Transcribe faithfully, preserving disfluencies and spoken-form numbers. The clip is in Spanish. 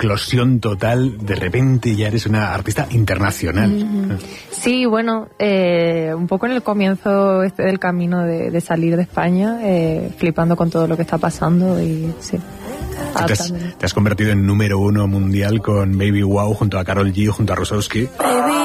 eclosión total, de repente ya eres una artista internacional. Mm-hmm. Sí, bueno, eh, un poco en el comienzo este del camino de, de salir de España, eh, flipando con todo lo que está pasando y sí. Te has, te has convertido en número uno mundial con Baby Wow junto a Karol G, junto a Rosowski.